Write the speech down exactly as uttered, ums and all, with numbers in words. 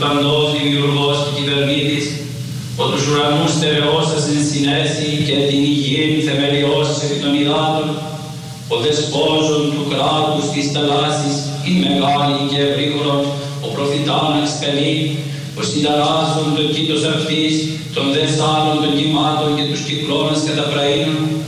Παντός δημιουργός και κυβερνήτης, ο τους ουρανούς στερεώσας εν συνέση και την υγιήν θεμελιώσας επί των υδάτων, ο δεσπόζων του κράτους της θαλάσσης, η μεγάλη και ευρύχωρον, ο προφητάν εξπελή, ο συνταράσσον το κήτος αυτής, των δεσάλων των κυμάτων και τους κυκλώνας κατά πραήνων,